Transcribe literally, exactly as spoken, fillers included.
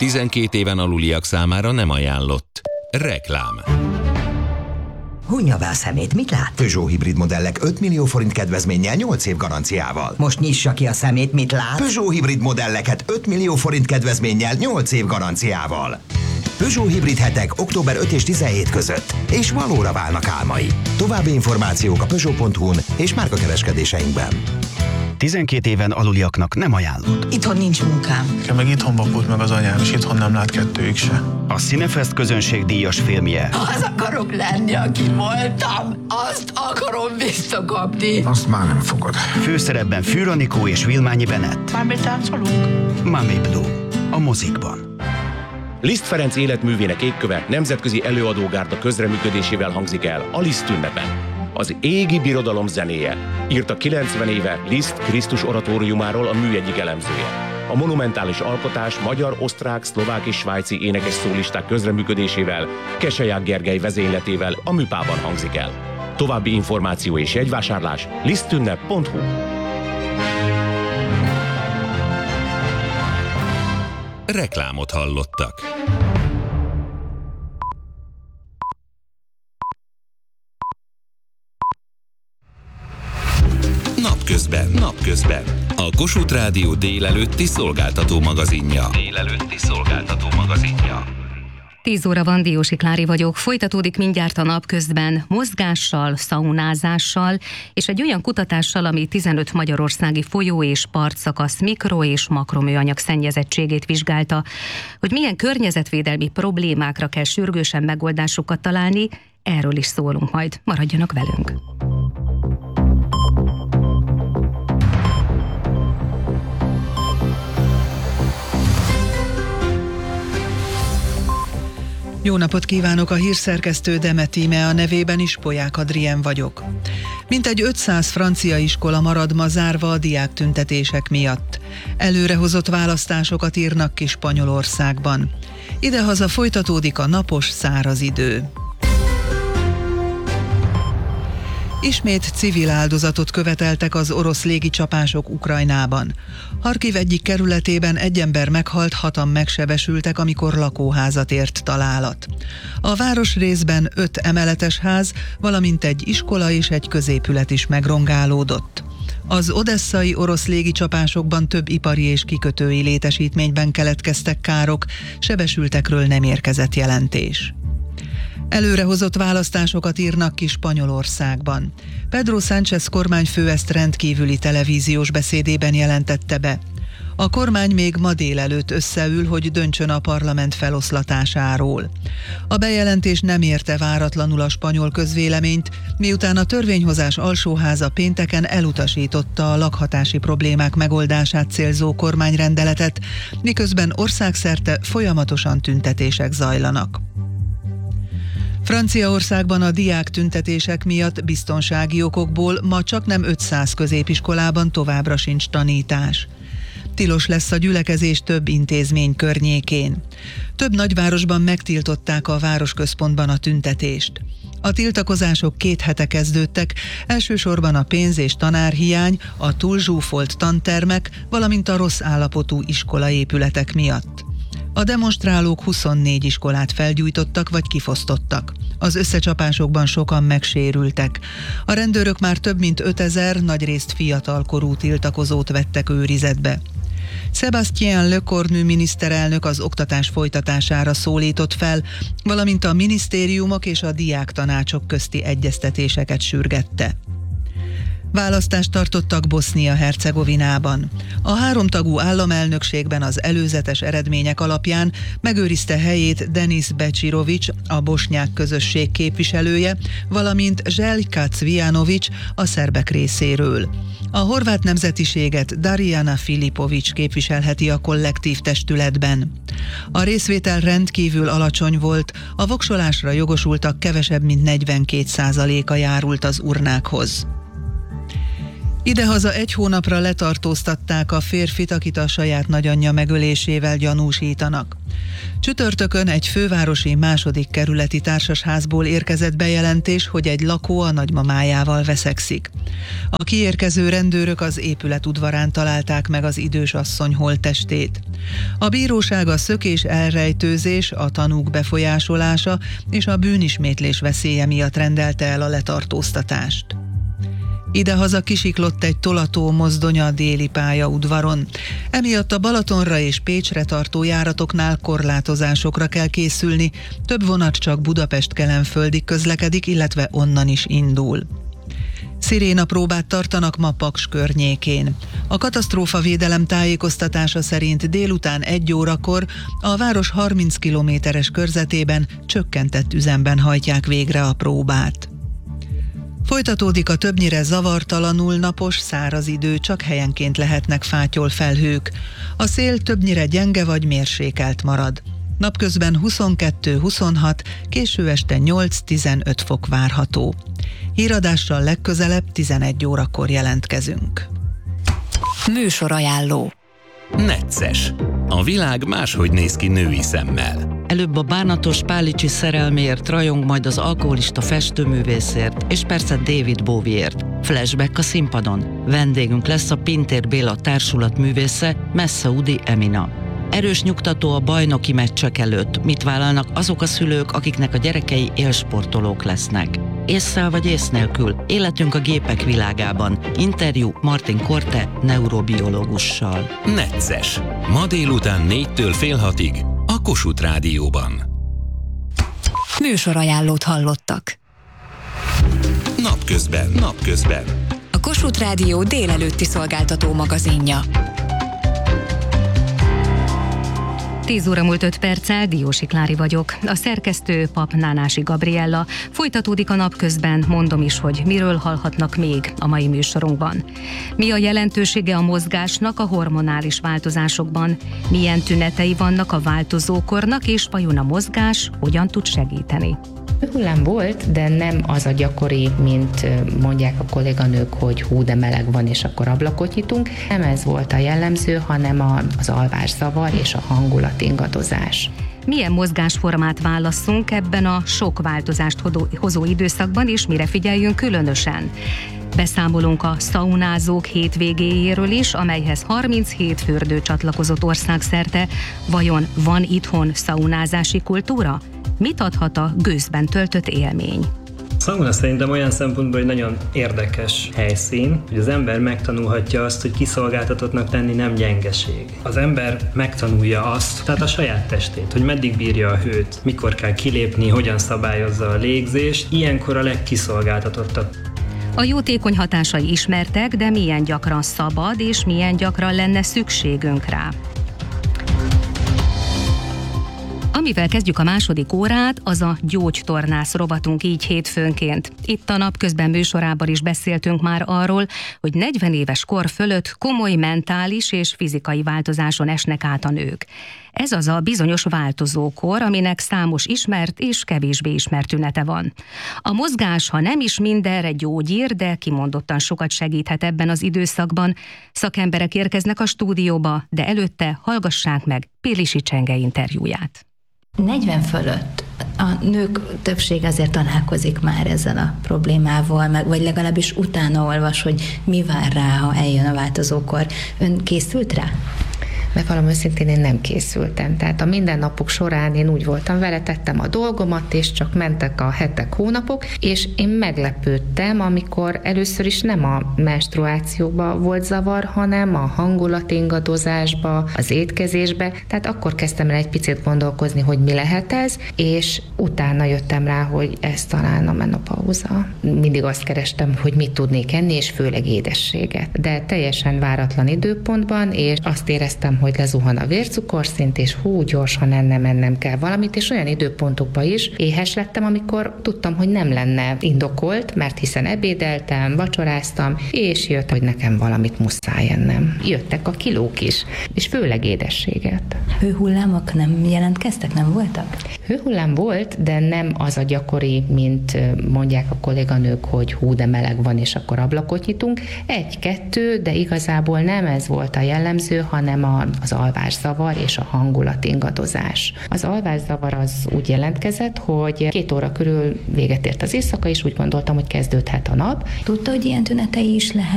tizenkét éven aluliak számára nem ajánlott. Reklám. Hunja be a szemét, mit lát? Peugeot hibrid modellek öt millió forint kedvezménnyel nyolc év garanciával. Most nyissa ki a szemét, mit lát? Peugeot hibrid modelleket öt millió forint kedvezménnyel nyolc év garanciával. Peugeot hibrid hetek október ötödike és tizenhetedike között, és valóra válnak álmai. További információk a Peugeot pont hu-n és márkakereskedéseinkben. tizenkét éven aluliaknak nem ajánlott. Itthon nincs munkám. Nekem meg itthon vakult meg az anyám, és itthon nem lát kettőjük se. A Cinefest közönségdíjas filmje. Az akarok lenni, aki voltam. Azt akarom visszakapni. Azt már nem fogod. Főszerepben Fűr Anikó és Vilmányi Bennett. Már táncolunk? Mami Blue. A mozikban. Liszt Ferenc életművének égköve nemzetközi előadógárda közreműködésével hangzik el a Liszt ünnepe. Az égi birodalom zenéje, írta kilencven éve Liszt Krisztus oratóriumáról a mű egyik elemzője. A monumentális alkotás magyar, osztrák, szlovák és svájci énekes szólisták közreműködésével, Keselyák Gergely vezényletével a Műpában hangzik el. További információ és jegyvásárlás lisztünnep pont hu. Reklámot hallottak. Napközben. Napközben. A Kossuth Rádió délelőtti szolgáltató magazinja. Délelőtti szolgáltató magazinja. tíz óra van, Diósi Klári vagyok. Folytatódik mindjárt a Napközben mozgással, szaunázással, és egy olyan kutatással, ami tizenöt magyarországi folyó és partszakasz mikro- és makroműanyag szennyezettségét vizsgálta. Hogy milyen környezetvédelmi problémákra kell sürgősen megoldásokat találni, erről is szólunk majd. Maradjanak velünk! Jó napot kívánok, a hírszerkesztő Demet Íme nevében is, Polyák Adrien vagyok. Mintegy ötszáz francia iskola marad ma zárva a diáktüntetések miatt. Előrehozott választásokat írnak ki Spanyolországban. Idehaza folytatódik a napos, száraz idő. Ismét civil áldozatot követeltek az orosz légicsapások Ukrajnában. Harkiv egyik kerületében egy ember meghalt, hatan megsebesültek, amikor lakóházat ért találat. A városrészben öt emeletes ház, valamint egy iskola és egy középület is megrongálódott. Az odesszai orosz légicsapásokban több ipari és kikötői létesítményben keletkeztek károk, sebesültekről nem érkezett jelentés. Előrehozott választásokat írnak ki Spanyolországban. Pedro Sánchez kormányfő ezt rendkívüli televíziós beszédében jelentette be. A kormány még ma délelőtt összeül, hogy döntsön a parlament feloszlatásáról. A bejelentés nem érte váratlanul a spanyol közvéleményt, miután a törvényhozás alsóháza pénteken elutasította a lakhatási problémák megoldását célzó kormányrendeletet, miközben országszerte folyamatosan tüntetések zajlanak. Franciaországban a diák tüntetések miatt biztonsági okokból ma csaknem ötszáz középiskolában továbbra sincs tanítás. Tilos lesz a gyülekezés több intézmény környékén. Több nagyvárosban megtiltották a városközpontban a tüntetést. A tiltakozások két hete kezdődtek, elsősorban a pénz- és tanárhiány, a túlzsúfolt tantermek, valamint a rossz állapotú iskolaépületek miatt. A demonstrálók huszonnégy iskolát felgyújtottak vagy kifosztottak. Az összecsapásokban sokan megsérültek. A rendőrök már több mint ötezer, nagyrészt fiatalkorú tiltakozót vettek őrizetbe. Sébastien Lecornu miniszterelnök az oktatás folytatására szólított fel, valamint a minisztériumok és a diáktanácsok közti egyeztetéseket sürgette. Választást tartottak Bosznia-Hercegovinában. A háromtagú államelnökségben az előzetes eredmények alapján megőrizte helyét Denis Becsirovic, a bosnyák közösség képviselője, valamint Željka Cvijanović a szerbek részéről. A horvát nemzetiséget Darijana Filipović képviselheti a kollektív testületben. A részvétel rendkívül alacsony volt, a voksolásra jogosultak kevesebb mint negyvenkét százaléka járult az urnákhoz. Idehaza egy hónapra letartóztatták a férfit, akit a saját nagyanyja megölésével gyanúsítanak. Csütörtökön egy fővárosi második kerületi társasházból érkezett bejelentés, hogy egy lakó a nagymamájával veszekszik. A kiérkező rendőrök az épület udvarán találták meg az idős asszony holttestét. A bíróság a szökés elrejtőzés, a tanúk befolyásolása és a bűnismétlés veszélye miatt rendelte el a letartóztatást. Idehaza kisiklott egy tolató mozdony a déli pályaudvaron. Emiatt a Balatonra és Pécsre tartó járatoknál korlátozásokra kell készülni, több vonat csak Budapest-Kelenföldig közlekedik, illetve onnan is indul. Szirénapróbát tartanak ma Paks környékén. A katasztrófavédelem tájékoztatása szerint délután egy órakor a város harminc kilométeres körzetében csökkentett üzemben hajtják végre a próbát. Folytatódik a többnyire zavartalanul napos, száraz idő, csak helyenként lehetnek fátyolfelhők. A szél többnyire gyenge vagy mérsékelt marad. Napközben huszonkettő-huszonhat, késő este nyolc-tizenöt fok várható. Híradással legközelebb tizenegy órakor jelentkezünk. Műsorajánló. Necces. A világ máshogy néz ki női szemmel. Előbb a bánatos Pálicsi szerelméért rajong, majd az alkoholista festőművészért, és persze David Bowieért. Flashback a színpadon. Vendégünk lesz a Pintér Béla társulat művésze, Messaoudi Emina. Erős nyugtató a bajnoki meccsek előtt. Mit vállalnak azok a szülők, akiknek a gyerekei élsportolók lesznek? Ésszel vagy ész nélkül? Életünk a gépek világában. Interjú Martin Korte neurobiológussal. Necces. Ma délután négytől fél hatig a Kossuth Rádióban. Műsorajánlót hallottak. Napközben. Napközben. A Kossuth Rádió délelőtti szolgáltató magazinja. tíz óra múlt öt perccel, Diósi Klári vagyok. A szerkesztő Pap Nánási Gabriella. Folytatódik a napközben, mondom is, hogy miről hallhatnak még a mai műsorunkban. Mi a jelentősége a mozgásnak a hormonális változásokban? Milyen tünetei vannak a változókornak, és vajon a mozgás hogyan tud segíteni? Hullám volt, de nem az a gyakori, mint mondják a kolléganők, hogy hú, de meleg van, és akkor ablakot nyitunk. Nem ez volt a jellemző, hanem az alvászavar és a hangulatingadozás. Milyen mozgásformát válasszunk ebben a sok változást hozó időszakban, és mire figyeljünk különösen? Beszámolunk a szaunázók hétvégéjéről is, amelyhez harminchét fürdő csatlakozott országszerte. Vajon van itthon szaunázási kultúra? Mit adhat a gőzben töltött élmény? A szauna szerintem olyan szempontból egy nagyon érdekes helyszín, hogy az ember megtanulhatja azt, hogy kiszolgáltatottnak lenni nem gyengeség. Az ember megtanulja azt, tehát a saját testét, hogy meddig bírja a hőt, mikor kell kilépni, hogyan szabályozza a légzést, ilyenkor a legkiszolgáltatottabb. A jótékony hatásai ismertek, de milyen gyakran szabad és milyen gyakran lenne szükségünk rá? Amivel kezdjük a második órát, az a gyógytornász rovatunk így hétfőnként. Itt a napközben műsorában is beszéltünk már arról, hogy negyven éves kor fölött komoly mentális és fizikai változáson esnek át a nők. Ez az a bizonyos változókor, aminek számos ismert és kevésbé ismert tünete van. A mozgás, ha nem is mindenre gyógyír, de kimondottan sokat segíthet ebben az időszakban. Szakemberek érkeznek a stúdióba, de előtte hallgassák meg Pirlisi Csenge interjúját. negyven fölött a nők többség azért találkozik már ezzel a problémával, meg, vagy legalábbis utána olvas, hogy mi vár rá, ha eljön a változókor. Ön készült rá? Bevallom őszintén, én nem készültem. Tehát a mindennapok során én úgy voltam vele, tettem a dolgomat, és csak mentek a hetek, hónapok, és én meglepődtem, amikor először is nem a menstruációba volt zavar, hanem a hangulatingadozásba, az étkezésbe. Tehát akkor kezdtem el egy picit gondolkozni, hogy mi lehet ez, és utána jöttem rá, hogy ez talán a menopauza. Mindig azt kerestem, hogy mit tudnék enni, és főleg édességet. De teljesen váratlan időpontban, és azt éreztem, hogy lezuhan a vércukorszint, és hú, gyorsan ennem, ennem kell valamit, és olyan időpontokban is éhes lettem, amikor tudtam, hogy nem lenne indokolt, mert hiszen ebédeltem, vacsoráztam, és jött, hogy nekem valamit muszáj ennem. Jöttek a kilók is, és főleg édességet. Hőhullámok nem jelentkeztek, nem voltak? Hőhullám volt, de nem az a gyakori, mint mondják a kolléganők, hogy hú, de meleg van, és akkor ablakot nyitunk. Egy-kettő, de igazából nem ez volt a jellemző, hanem a, az alvászavar és a hangulat ingadozás. Az alvászavar az úgy jelentkezett, hogy két óra körül véget ért az éjszaka, és úgy gondoltam, hogy kezdődhet a nap. Tudta, hogy ilyen tünetei is lehet?